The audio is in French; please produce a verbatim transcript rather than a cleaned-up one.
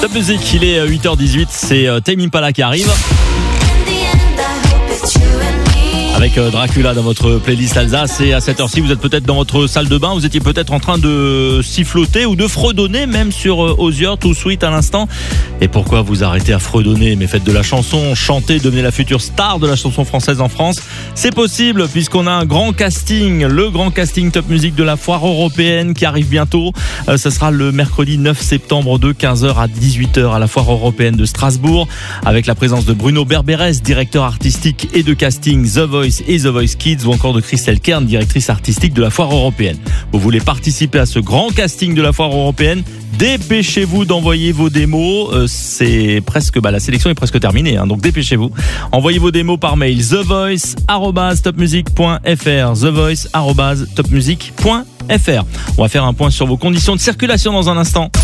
Top Music, il est huit heures dix-huit, c'est Tame Impala qui arrive. Avec Dracula dans votre playlist Alsace, et à cette heure-ci vous êtes peut-être dans votre salle de bain, vous étiez peut-être en train de siffloter ou de fredonner même sur Osier Too Sweet à l'instant. Et pourquoi vous arrêtez à fredonner? Mais faites de la chanson, chantez, devenez la future star de la chanson française en France. C'est possible puisqu'on a un grand casting, le grand casting Top Music de la foire européenne qui arrive bientôt. Euh, ça sera le mercredi neuf septembre de quinze heures à dix-huit heures à la foire européenne de Strasbourg, avec la présence de Bruno Berberes, directeur artistique et de casting The Voice et The Voice Kids, ou encore de Christelle Kern, directrice artistique de la foire européenne. Vous voulez participer à ce grand casting de la foire européenne? Dépêchez-vous d'envoyer vos démos. Euh, c'est presque, bah, la sélection est presque terminée, hein, donc dépêchez-vous. Envoyez vos démos par mail the voice arobase top music point f r the voice arobase top music point f r. On va faire un point sur vos conditions de circulation dans un instant.